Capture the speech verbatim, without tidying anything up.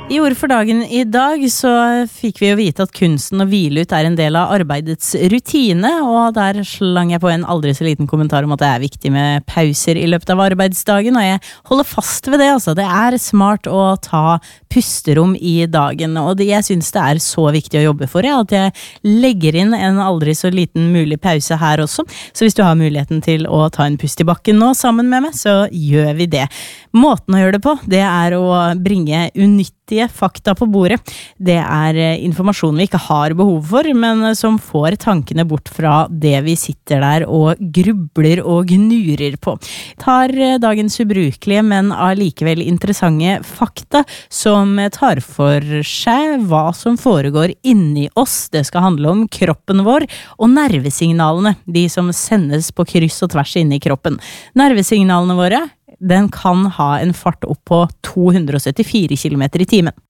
I ord for dagen I dag så fikk vi jo vite at kunsten å hvile ut er en del av arbeidets rutine, og der slang jeg på en aldri så liten kommentar om at det er viktig med pauser i løpet av arbeidsdagen, og jeg holder fast ved det, altså. Det er smart å ta pusterom i dagen, og det, jeg synes det er så viktig å jobbe for, ja, at jeg legger inn en aldri så liten mulig pause her også. Så hvis du har muligheten til å ta en pust i bakken nå sammen med meg, så gjør vi det. Måten å gjøre det på, det er å bringe unyttige fakta på bordet. Det er informasjon vi ikke har behov for, men som får tankene bort fra det vi sitter der og grubler og gnurer på. Tar dagens ubrukelige, men allikevel interessante fakta som tar for seg hva som foregår inni oss. Det skal handle om kroppen vår og nervesignalene, de som sendes på kryss og tvers inni kroppen. Nervesignalene våre, den kan ha en fart opp på to hundre og syttifire kilometer i timen.